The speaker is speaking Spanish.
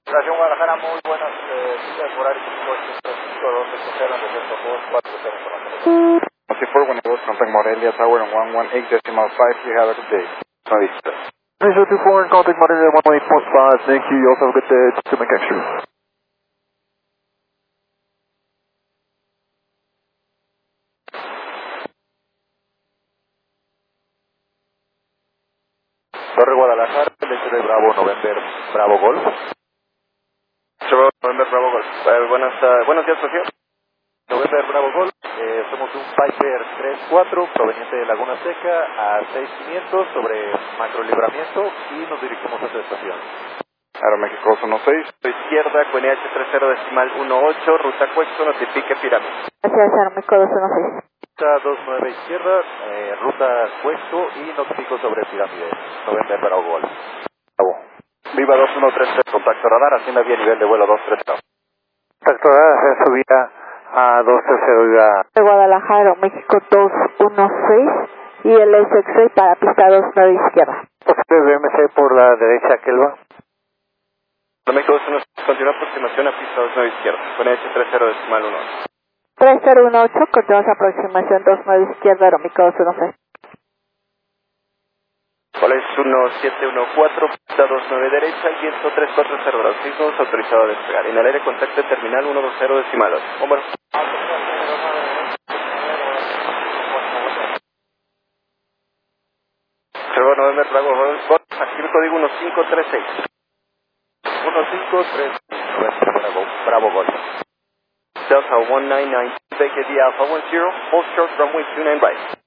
Nación Guadalajara, muy buenas citas horarios, 585, donde se esperan desde el 4 Before when it was contact Morelia Tower on 118.5, you have a good day. Nice. 3024 and contact Morelia 118.5, thank you, you also have a good day, to make extra. Torre Guadalajara, leche de Bravo, November, Bravo Golf. November Bravo Golf. Buenos días, Sofía. November Bravo Golf, somos un Piper 3-4 proveniente de Laguna Seca a 6500 sobre Macro Libramiento y nos dirigimos a su estación. Aeroméxico 16. Izquierda, QNH 30.18, ruta Cuexo, notifique Pirámide. Gracias, Aeroméxico 216. Ruta 29 izquierda, ruta Cuexo y notifico sobre Pirámide. November Bravo Golf. Bravo. Viva 2133, contacto radar, hacienda vía nivel de vuelo 230. Contacto radar, subida a 230. De Guadalajara, Aeroméxico 216 y el SX para pista 29 izquierda. Posible BMC por la derecha, Kelva. México 216, continúa aproximación a pista 29 izquierda, QNH 30.18. 3018, continuamos aproximación 29 izquierda, Aeroméxico 216. ¿Cuál es 1714, pista 29 derecha, viento 340 grados 6 autorizado a despegar. En el aire contacto terminal 120 decimales. Hombre. November Bravo Golf, aquí el código 1536. 1536, Bravo Golf. Delta 199, vacate Alpha 10, hold short runway 29 right.